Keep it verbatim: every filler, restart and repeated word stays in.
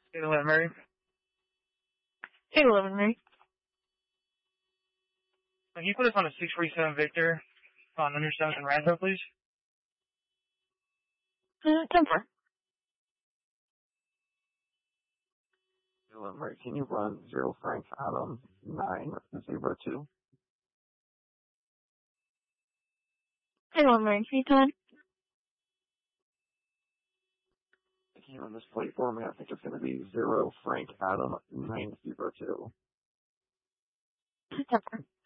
eight eleven Mary. eight eleven Mary. Can you put us on a six forty-seven Victor on under seventh and Randall, please? Uh, ten four. eleven Mary, can you run zero Frank Adam nine zero two? eight eleven Mary, three ten. Can you run this plate for me? I think it's going to be zero Frank Adam nine zero two. ten four.